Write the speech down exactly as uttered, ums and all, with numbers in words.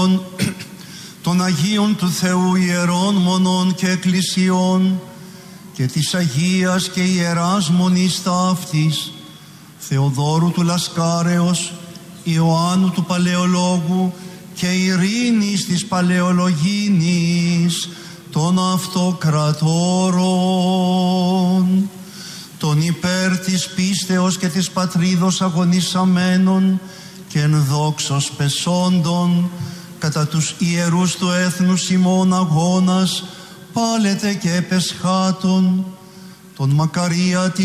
όλων των Αγίων του Θεού ιερών μονών και εκκλησιών και της Αγίας και Ιεράς Μονής Ταύτης, Θεοδόρου του Λασκάρεως, Ιωάννου του Παλαιολόγου και Ειρήνης της Παλαιολογίνης, των αυτοκρατόρων, των υπέρ της πίστεως και της πατρίδος αγωνισαμένων και εν δόξος πεσόντων, κατά τους ιερούς του έθνους ημών αγώνας, πάλετε και επεσχάτων, τον Μακαρία